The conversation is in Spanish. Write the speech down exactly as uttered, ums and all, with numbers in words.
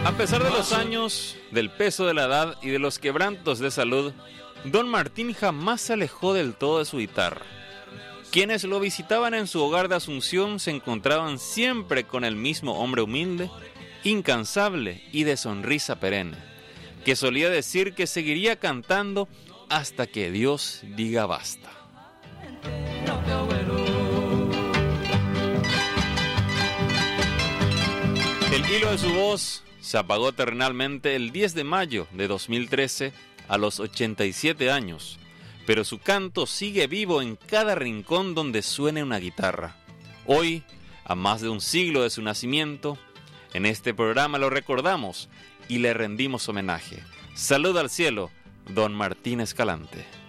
A pesar de los años, del peso de la edad y de los quebrantos de salud, don Martín jamás se alejó del todo de su guitarra. Quienes lo visitaban en su hogar de Asunción se encontraban siempre con el mismo hombre humilde, incansable y de sonrisa perenne, que solía decir que seguiría cantando hasta que Dios diga basta. El hilo de su voz se apagó terrenalmente el diez de mayo de dos mil trece a los ochenta y siete años, pero su canto sigue vivo en cada rincón donde suene una guitarra. Hoy, a más de un siglo de su nacimiento, en este programa lo recordamos y le rendimos homenaje. Salud al cielo, don Martín Escalante.